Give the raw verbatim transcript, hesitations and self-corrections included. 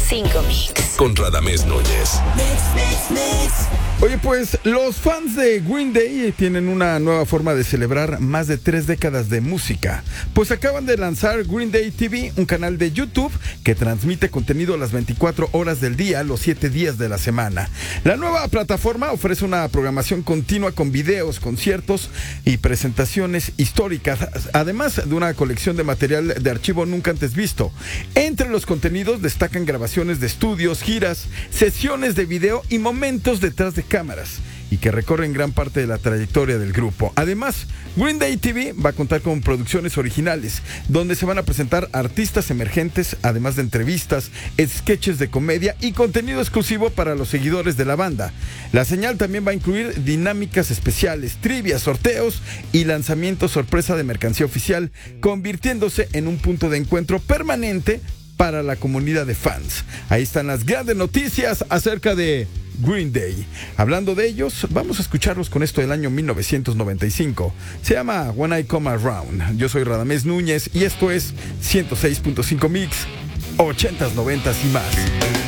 cinco Mix. Con Radamés Núñez. Mix, mix, mix. Oye, pues los fans de Green Day tienen una nueva forma de celebrar más de tres décadas de música. Pues acaban de lanzar Green Day T V, un canal de YouTube que transmite contenido las veinticuatro horas del día, los siete días de la semana. La nueva plataforma ofrece una programación continua con videos, conciertos y presentaciones históricas, además de una colección de material de archivo nunca antes visto. Entre los contenidos destacan grabaciones de estudios, giras, sesiones de video y momentos detrás de cámaras, y que recorren gran parte de la trayectoria del grupo. Además, Green Day T V va a contar con producciones originales, donde se van a presentar artistas emergentes, además de entrevistas, sketches de comedia y contenido exclusivo para los seguidores de la banda. La señal también va a incluir dinámicas especiales, trivias, sorteos y lanzamientos sorpresa de mercancía oficial, convirtiéndose en un punto de encuentro permanente para la comunidad de fans. Ahí están las grandes noticias acerca de Green Day. Hablando de ellos, vamos a escucharlos con esto del año mil novecientos noventa y cinco. Se llama When I Come Around. Yo soy Radamés Núñez y esto es ciento seis punto cinco Mix, ochentas, noventas y más.